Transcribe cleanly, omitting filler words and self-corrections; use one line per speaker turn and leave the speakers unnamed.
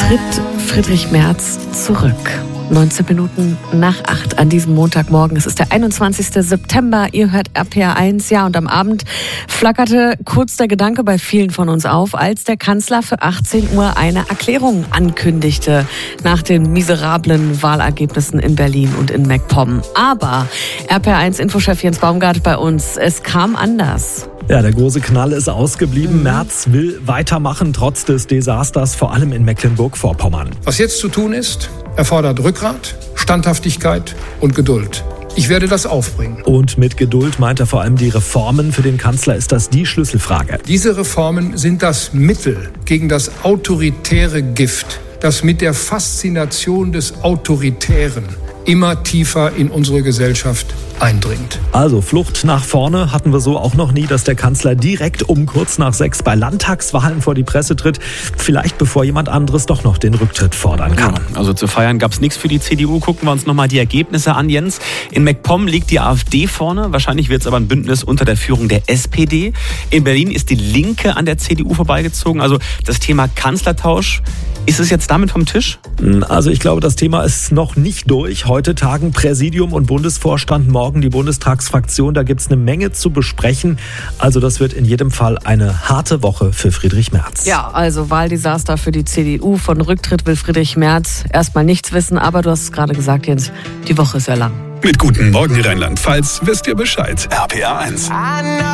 Tritt Friedrich Merz zurück. 19 Minuten nach 8 an diesem Montagmorgen. Es ist der 21. September. Ihr hört RPR1. Ja, und am Abend flackerte kurz der Gedanke bei vielen von uns auf, als der Kanzler für 18 Uhr eine Erklärung ankündigte nach den miserablen Wahlergebnissen in Berlin und in MacPom. Aber RPR1-Infochef Jens Baumgart bei uns. Es kam anders.
Ja, der große Knall ist ausgeblieben. Merz will weitermachen, trotz des Desasters, vor allem in Mecklenburg-Vorpommern.
Was jetzt zu tun ist, erfordert Rückgrat, Standhaftigkeit und Geduld. Ich werde das aufbringen.
Und mit Geduld meint er vor allem die Reformen. Für den Kanzler ist das die Schlüsselfrage.
Diese Reformen sind das Mittel gegen das autoritäre Gift, das mit der Faszination des Autoritären immer tiefer in unsere Gesellschaft eindringt.
Also Flucht nach vorne hatten wir so auch noch nie, dass der Kanzler direkt um kurz nach 6 bei Landtagswahlen vor die Presse tritt. Vielleicht bevor jemand anderes doch noch den Rücktritt fordern kann.
Ja, also zu feiern gab es nichts für die CDU. Gucken wir uns nochmal die Ergebnisse an, Jens. In MacPom liegt die AfD vorne. Wahrscheinlich wird es aber ein Bündnis unter der Führung der SPD. In Berlin ist die Linke an der CDU vorbeigezogen. Also das Thema Kanzlertausch, ist es jetzt damit vom Tisch?
Also ich glaube, das Thema ist noch nicht durch. Heute tagen Präsidium und Bundesvorstand, morgen die Bundestagsfraktion. Da gibt es eine Menge zu besprechen. Also das wird in jedem Fall eine harte Woche für Friedrich Merz.
Ja, also Wahldesaster für die CDU. Von Rücktritt will Friedrich Merz erstmal nichts wissen. Aber du hast es gerade gesagt, Jens, die Woche ist ja lang.
Mit Guten Morgen Rheinland-Pfalz wisst ihr Bescheid. RPR1.